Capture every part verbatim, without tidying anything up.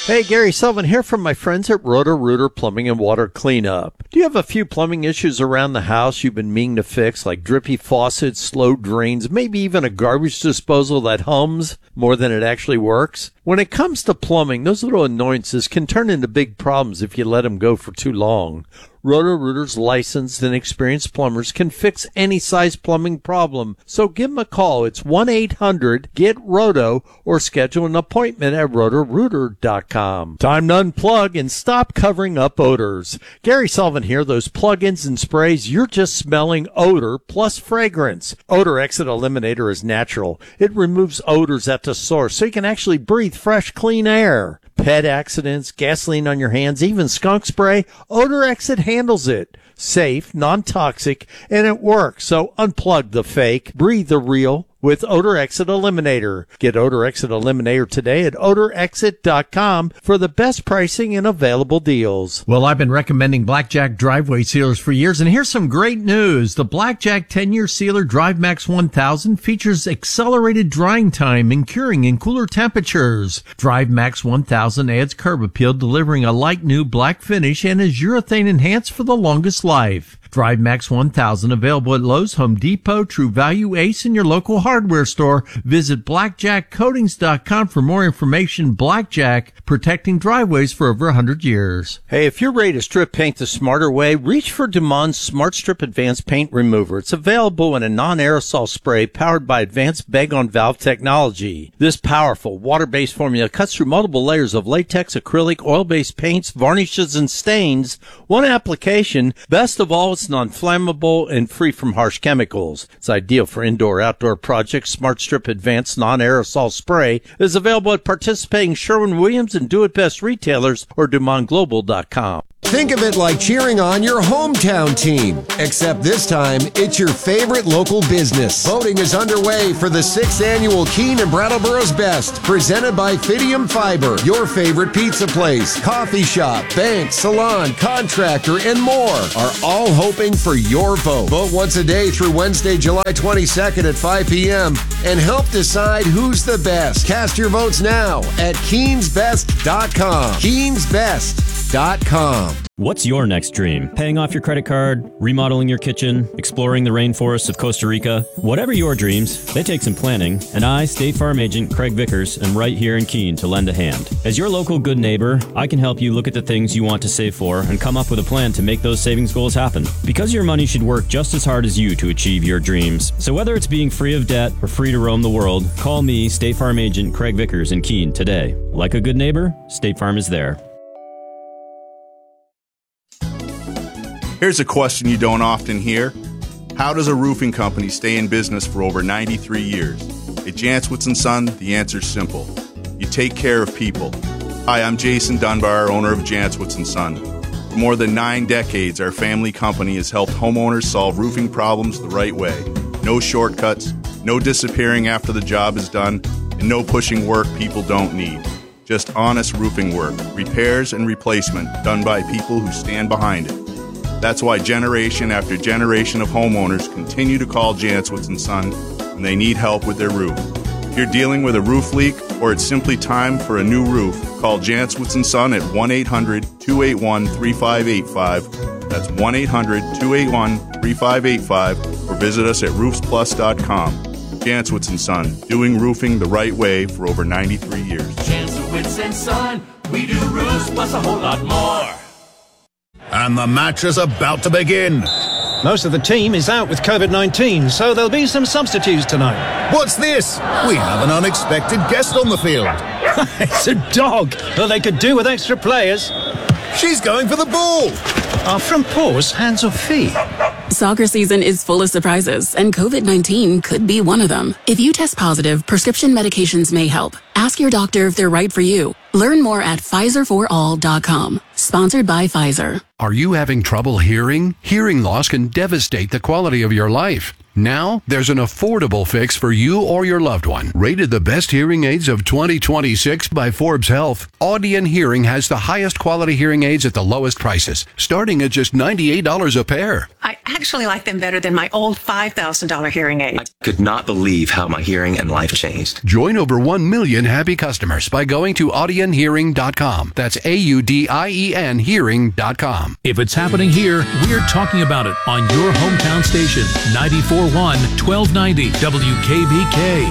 Hey, Gary Sullivan here from my friends at Roto-Rooter Plumbing and Water Cleanup. Do you have a few plumbing issues around the house you've been meaning to fix, like drippy faucets, slow drains, maybe even a garbage disposal that hums more than it actually works? When it comes to plumbing, those little annoyances can turn into big problems if you let them go for too long. Roto-Rooter's licensed and experienced plumbers can fix any size plumbing problem, so give them a call. It's one eight hundred get roto or schedule an appointment at roto rooter dot com. Time to unplug and stop covering up odors. Gary Sullivan here. Those plug-ins and sprays, you're just smelling odor plus fragrance. Odor Exit Eliminator is natural. It removes odors at the source so you can actually breathe fresh, clean air. Pet accidents, gasoline on your hands, even skunk spray, Odor Exit handles it. Safe, non-toxic, and it works. So unplug the fake, breathe the real with Odor Exit Eliminator. Get Odor Exit Eliminator today at odor exit dot com for the best pricing and available deals. Well, I've been recommending Blackjack driveway sealers for years, and here's some great news. The Blackjack ten-year sealer DriveMax one thousand features accelerated drying time and curing in cooler temperatures. DriveMax one thousand adds curb appeal, delivering a light new black finish, and is urethane enhanced for the longest life. DriveMax one thousand available at Lowe's, Home Depot, True Value, Ace, and your local hardware store. Visit blackjack coatings dot com for more information. Blackjack, protecting driveways for over one hundred years. Hey, if you're ready to strip paint the smarter way, reach for Demond's Smart Strip Advanced Paint Remover. It's available in a non-aerosol spray powered by advanced bag-on-valve technology. This powerful water-based formula cuts through multiple layers of latex, acrylic, oil-based paints, varnishes, and stains. One application. Best of all, it's non-flammable and free from harsh chemicals. It's ideal for indoor-outdoor projects. Smart Strip Advanced Non-Aerosol Spray is available at participating Sherwin-Williams and Do It Best retailers or Demond Global dot com. Think of it like cheering on your hometown team, except this time it's your favorite local business. Voting is underway for the sixth annual Keene and Brattleboro's Best, presented by Fidium Fiber, your favorite pizza place, coffee shop, bank, salon, contractor, and more are all hoping for your vote. Vote once a day through Wednesday, July twenty-second at five p.m. and help decide who's the best. Cast your votes now at keens best dot com. keens best dot com. What's your next dream? Paying off your credit card, remodeling your kitchen, exploring the rainforests of Costa Rica? Whatever your dreams, they take some planning, and I, State Farm Agent Craig Vickers, am right here in Keene to lend a hand. As your local good neighbor, I can help you look at the things you want to save for and come up with a plan to make those savings goals happen. Because your money should work just as hard as you to achieve your dreams. So whether it's being free of debt or free to roam the world, call me, State Farm Agent Craig Vickers in Keene today. Like a good neighbor, State Farm is there. Here's a question you don't often hear. How does a roofing company stay in business for over ninety-three years? At Jantzwitz and Son, the answer's simple. You take care of people. Hi, I'm Jason Dunbar, owner of Jantzwitz and Son. For more than nine decades, our family company has helped homeowners solve roofing problems the right way. No shortcuts, no disappearing after the job is done, and no pushing work people don't need. Just honest roofing work, repairs and replacement done by people who stand behind it. That's why generation after generation of homeowners continue to call Jantzwitz and Son when they need help with their roof. If you're dealing with a roof leak or it's simply time for a new roof, call Jantzwitz and Son at one eight hundred two eight one three five eight five. That's one eight hundred two eight one three five eight five or visit us at roofs plus dot com. Jantzwitz and Son, doing roofing the right way for over ninety-three years. Jantzwitz and Son, we do roofs plus a whole lot more. And the match is about to begin. Most of the team is out with covid nineteen, so there'll be some substitutes tonight. What's this? We have an unexpected guest on the field. It's a dog. Well, they could do with extra players. She's going for the ball. Are from paws, hands or feet? Soccer season is full of surprises, and covid nineteen could be one of them. If you test positive, prescription medications may help. Ask your doctor if they're right for you. Learn more at Pfizer for all dot com. Sponsored by Pfizer. Are you having trouble hearing? Hearing loss can devastate the quality of your life. Now, there's an affordable fix for you or your loved one. Rated the best hearing aids of twenty twenty-six by Forbes Health, Audion Hearing has the highest quality hearing aids at the lowest prices, starting at just ninety-eight dollars a pair. I actually like them better than my old five thousand dollars hearing aid. I could not believe how my hearing and life changed. Join over one million happy customers by going to audien hearing dot com. That's A U D I E N hearing dot com. If it's happening here, we're talking about it on your hometown station, ninety-four point one, twelve ninety W K B K.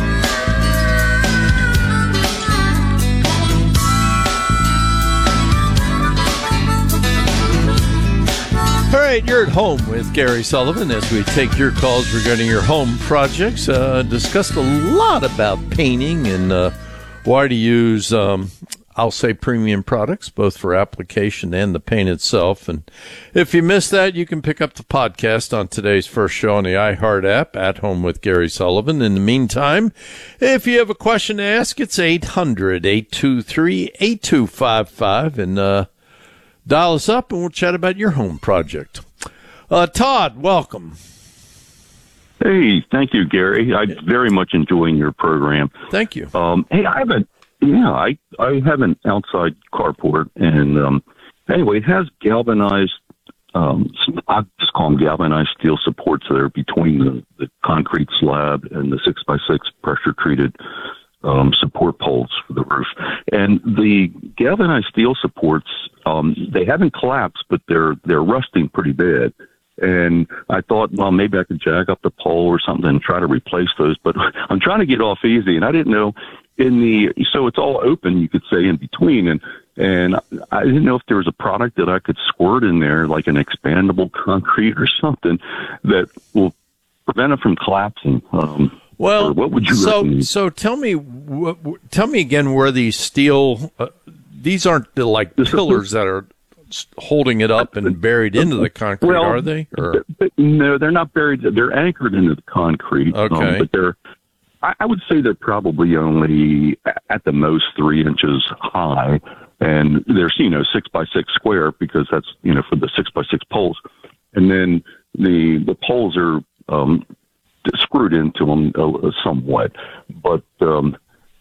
All right, you're at home with Gary Sullivan as we take your calls regarding your home projects. Uh, discussed a lot about painting and uh, why to use, um, I'll say, premium products, both for application and the paint itself. And if you missed that, you can pick up the podcast on today's first show on the iHeart app, At Home with Gary Sullivan. In the meantime, if you have a question to ask, it's eight hundred, eight two three, eight two five five. And, uh, dial us up and we'll chat about your home project. Uh, Todd, welcome. Hey, thank you, Gary. I'm very much enjoying your program. Thank you. Um, hey, I have a, yeah, I, I have an outside carport, and um, anyway, it has galvanized, um, I just call them galvanized steel supports that are between the, the concrete slab and the six by six pressure treated Um, support poles for the roof. And the galvanized steel supports, um, they haven't collapsed, but they're they're rusting pretty bad. And I thought, well, maybe I could jack up the pole or something and try to replace those. But I'm trying to get off easy, and I didn't know in the so it's all open, you could say, in between. And and I didn't know if there was a product that I could squirt in there, like an expandable concrete or something that will prevent it from collapsing. Um, Well, what would you so recommend? so tell me wh- wh- tell me again where these steel uh, these aren't the like pillars that are s- holding it up and buried into the concrete, well, are they? Or? But no, they're not buried. They're anchored into the concrete. Okay, um, but they're I, I would say they're probably only at the most three inches high, and they're you know six by six square because that's you know for the six by six poles, and then the the poles are um, screwed into them uh, somewhat, but um,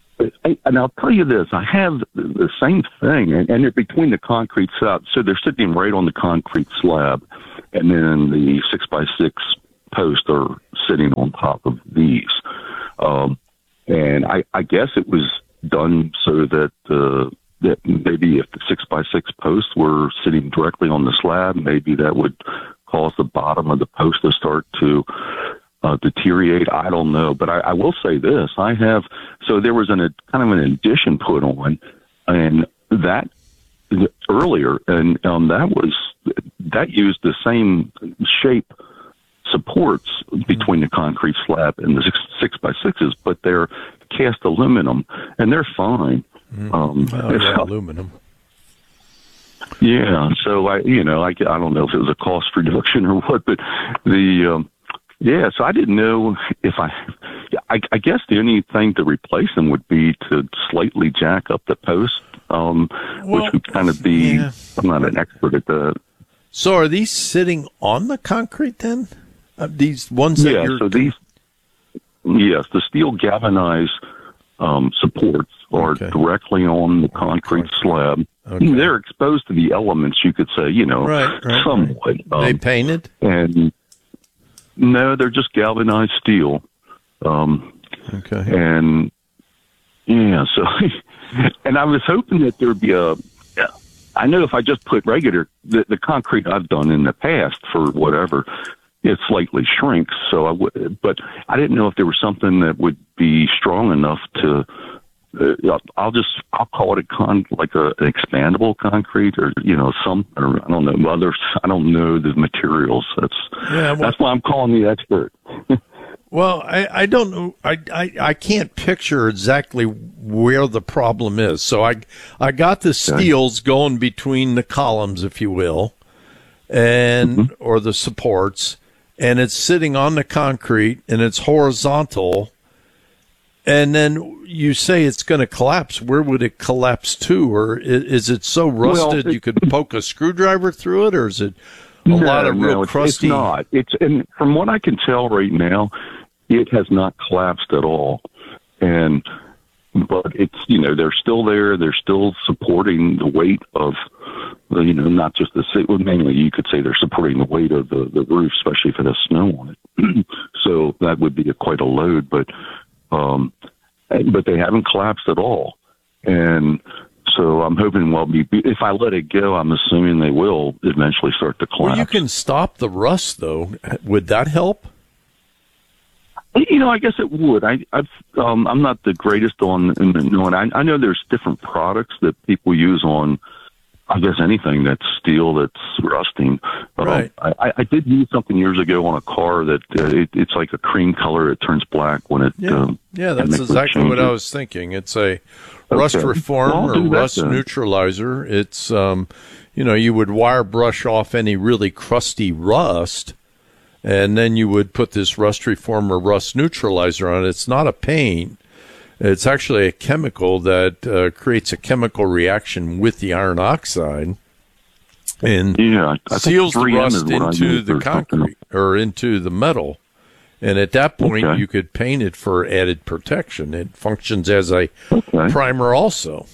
I, and I'll tell you this: I have the same thing, and, and they're between the concrete slab, so they're sitting right on the concrete slab, and then the six by six posts are sitting on top of these. Um, and I, I guess it was done so that uh, that maybe if the six by six posts were sitting directly on the slab, maybe that would cause the bottom of the post to start to Uh, deteriorate. I don't know, but I, I will say this: I have. So there was an, a kind of an addition put on, and that earlier, and um, that was that used the same shape supports between the concrete slab and the six, six by sixes, but they're cast aluminum, and they're fine. Mm. Um, oh, yeah, aluminum. Yeah. So I, you know, I, I don't know if it was a cost reduction or what, but the. Um, Yeah, so I didn't know if I, I, I guess the only thing to replace them would be to slightly jack up the post, um, well, which would kind of be, yeah. I'm not an expert at that. So are these sitting on the concrete then? Uh, these ones that yeah, you're... so these, yes, the steel galvanized um, supports are okay. directly on the concrete slab. Okay. They're exposed to the elements, you could say, you know, right, right, somewhat. Right. Um, they painted? And... No, they're just galvanized steel. Um, okay. And, yeah, so, and I was hoping that there'd be a, I know if I just put regular, the, the concrete I've done in the past for whatever, it slightly shrinks. So I would, but I didn't know if there was something that would be strong enough to, uh, I'll just, I'll call it a con, like a, an expandable concrete or, you know, some, or I don't know, others, I don't know the materials. That's, yeah, well, that's why I'm calling the expert. Well, I, I don't know. I, I, I can't picture exactly where the problem is. So I, I got the steels going between the columns, if you will, and, mm-hmm. or the supports, and it's sitting on the concrete and it's horizontal. And then you say it's going to collapse. Where would it collapse to? Or is it so rusted well, it, you could poke a screwdriver through it? Or is it a no, lot of real no, crusty? It's not. It's, and from what I can tell right now, it has not collapsed at all. And, but it's, you know, they're still there. They're still supporting the weight of you know, not just the, well, mainly you could say they're supporting the weight of the, the roof, especially if it has snow on it. So that would be a, quite a load, but, um, but they haven't collapsed at all. And so I'm hoping, well, be, if I let it go, I'm assuming they will eventually start to collapse. Well, you can stop the rust, though. Would that help? You know, I guess it would. I, I've, um, I'm not the greatest on knowing. I, I know there's different products that people use on, I guess, anything that's steel that's rusting. Right. Um, I, I did use something years ago on a car that uh, it, it's like a cream color. It turns black when it. Yeah, um, yeah that's exactly what I was thinking. It's a rust okay. reform well, or rust then. neutralizer. It's, um, you know, you would wire brush off any really crusty rust. And then you would put this rust reform or rust neutralizer on it. It's not a paint. It's actually a chemical that uh, creates a chemical reaction with the iron oxide and yeah, I seals the rust into the concrete or into the metal. And at that point, okay. you could paint it for added protection. It functions as a okay. primer also.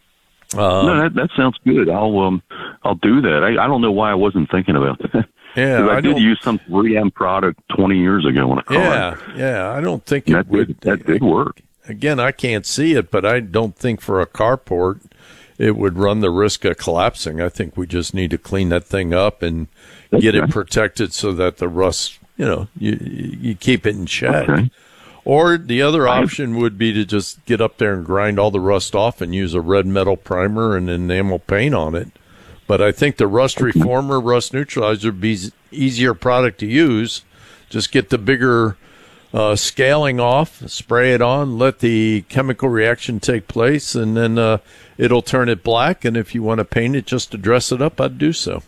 Um, no, that, that sounds good. I'll um, I'll do that. I, I don't know why I wasn't thinking about that. Yeah, I, I did don't, use some three M product twenty years ago on a car. Yeah, yeah. I don't think it that would. Did, that did work. Again, I can't see it, but I don't think for a carport it would run the risk of collapsing. I think we just need to clean that thing up and okay. get it protected so that the rust, you know, you you keep it in check. Okay. Or the other option would be to just get up there and grind all the rust off and use a red metal primer and enamel paint on it. But I think the rust reformer, rust neutralizer would be easier product to use. Just get the bigger uh, scaling off, spray it on, let the chemical reaction take place, and then uh, it'll turn it black. And if you want to paint it just to dress it up, I'd do so.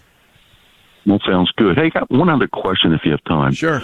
That sounds good. Hey, got one other question if you have time. Sure.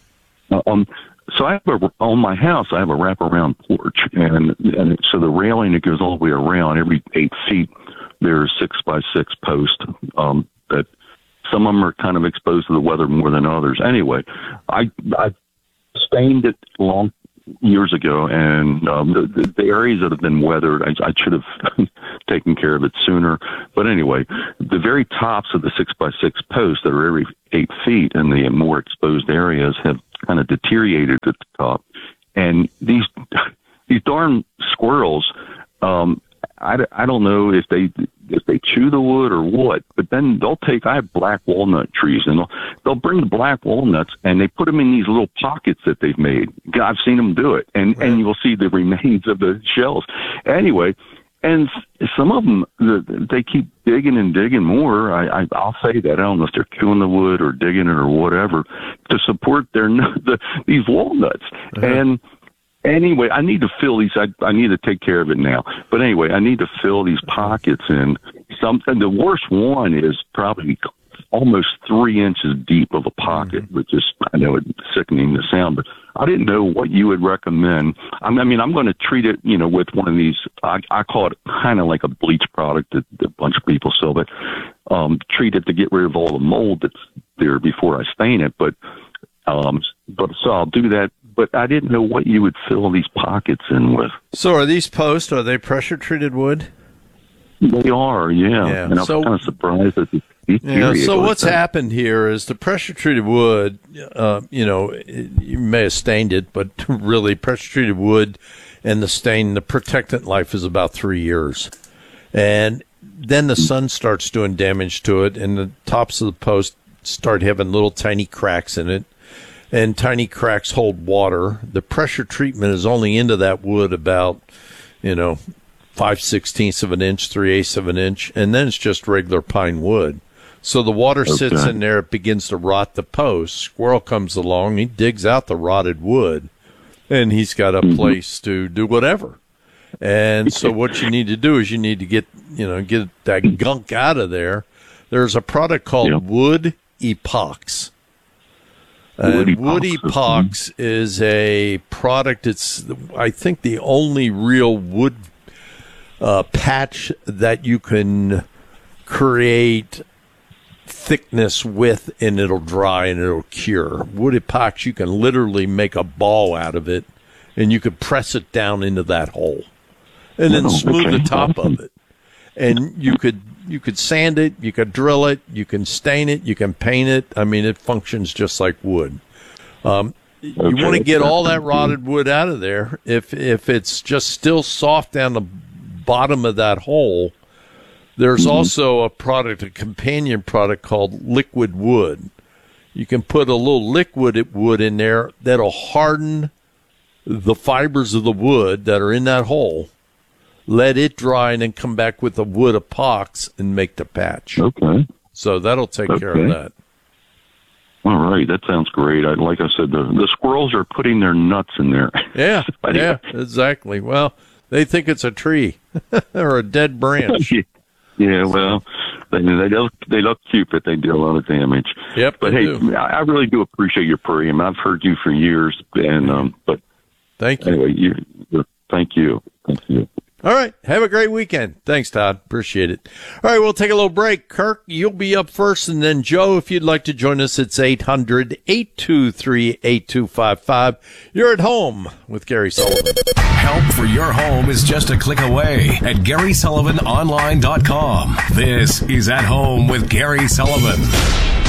Uh, um, so I have a, on my house, I have a wraparound porch, and, and so the railing that goes all the way around every eight feet, there's six by six posts um, that some of them are kind of exposed to the weather more than others. Anyway, I I stained it long years ago, and um, the, the areas that have been weathered, I, I should have taken care of it sooner. But anyway, the very tops of the six by six posts that are every eight feet and the more exposed areas have kind of deteriorated at the top. And these these darn squirrels, um, I, I don't know if they if they chew the wood or what, but then they'll take, I have black walnut trees, and they'll, they'll bring the black walnuts, and they put them in these little pockets that they've made. I've seen them do it, and, right. and you'll see the remains of the shells. Anyway, and some of them, they keep digging and digging more. I, I, I'll say that. I don't know if they're chewing the wood or digging it or whatever to support their the, these walnuts. Uh-huh. And anyway, I need to fill these. I, I need to take care of it now. But anyway, I need to fill these pockets in. Something. The worst one is probably almost three inches deep of a pocket, mm-hmm. which is, I know it's sickening to sound, but I didn't know what you would recommend. I mean, I'm going to treat it, you know, with one of these, I, I call it kind of like a bleach product that, that a bunch of people sell, but um, treat it to get rid of all the mold that's there before I stain it. But, um, but so I'll do that. But I didn't know what you would fill these pockets in with. So are these posts, are they pressure treated wood? They are, yeah. yeah. And I'm so, kind of surprised that it's yeah, so what's that. happened here is the pressure-treated wood, uh, you know, it, you may have stained it, but really pressure-treated wood and the stain, the protectant life is about three years. And then the sun starts doing damage to it, and the tops of the post start having little tiny cracks in it, and tiny cracks hold water. The pressure treatment is only into that wood about, you know, five sixteenths of an inch, three eighths of an inch, and then it's just regular pine wood. So the water okay. sits in there, it begins to rot the post. Squirrel comes along, he digs out the rotted wood, and he's got a mm-hmm. place to do whatever. And so what you need to do is you need to get, you know, get that gunk out of there. There's a product called yep. Wood Epox. And Wood, Wood Epox is a product, it's, I think, the only real wood uh, patch that you can create thickness with, and it'll dry and it'll cure. Wood epoxy, you can literally make a ball out of it, and you can press it down into that hole and then oh, smooth okay. the top of it. and you could you could sand it, you could drill it, you can stain it, you can paint it. I mean, it functions just like wood. Um, you Okay. want to get all that rotted wood out of there. If if it's just still soft down the bottom of that hole, there's Mm-hmm. also a product, a companion product called liquid wood. You can put a little liquid wood in there that'll harden the fibers of the wood that are in that hole, let it dry, and then come back with the wood epox and make the patch. Okay. So that'll take care Okay. of that. All right, that sounds great. I, like I said, the, the squirrels are putting their nuts in there. Yeah, Anyway. yeah, exactly. Well, they think it's a tree or a dead branch. Yeah, well, they they look, they look cute, but they do a lot of damage. Yep, But they hey, do. I I really do appreciate your prayer. I mean, I've heard you for years, and um, but Thank you. anyway, you, you thank you, thank you. All right. Have a great weekend. Thanks, Todd. Appreciate it. All right. We'll take a little break. Kirk, you'll be up first. And then, Joe, if you'd like to join us, it's eight hundred, eight two three, eight two five five. You're at home with Gary Sullivan. Help for your home is just a click away at Gary Sullivan Online dot com. This is At Home with Gary Sullivan.